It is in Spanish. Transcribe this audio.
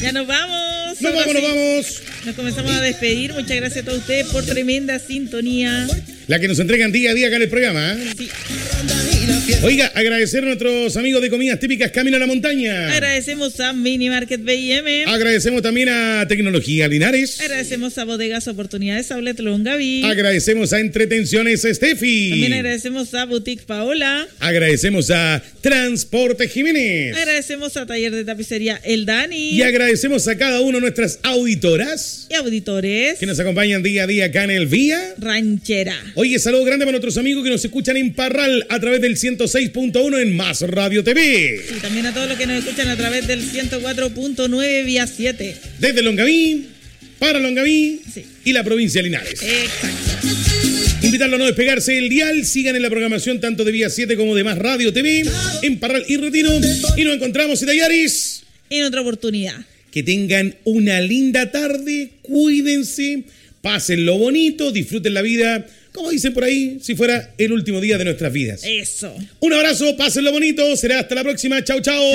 Ya nos vamos. Nos vamos. Nos comenzamos a despedir. Muchas gracias a todos ustedes por tremenda sintonía. La que nos entregan día a día acá en el programa. Sí. Oiga, agradecer a nuestros amigos de comidas típicas Camino a la Montaña. Agradecemos a Mini Market B&M. Agradecemos también a Tecnología Linares. Agradecemos a Bodegas Oportunidades Outlet Longaví. Agradecemos a Entretenciones Steffi. También agradecemos a Boutique Paola. Agradecemos a Transporte Jiménez. Agradecemos a Taller de Tapicería El Dani. Y agradecemos a cada una de nuestras auditoras y auditores que nos acompañan día a día acá en el Vía Ranchera. Oye, saludo grande para nuestros amigos que nos escuchan en Parral a través del 106.1 en Más Radio TV. Y también a todos los que nos escuchan a través del 104.9 vía 7. Desde Longaví, para Longaví sí. y la provincia de Linares. Exacto. Invitarlo a no despegarse del dial. Sigan en la programación tanto de Vía 7 como de Más Radio TV en Parral y Retiro. Y nos encontramos, Itallaris, en otra oportunidad. Que tengan una linda tarde. Cuídense. Pásenlo bonito. Disfruten la vida. Como dicen por ahí, si fuera el último día de nuestras vidas. Eso. Un abrazo. Pásenlo bonito. Será hasta la próxima. Chau, chau.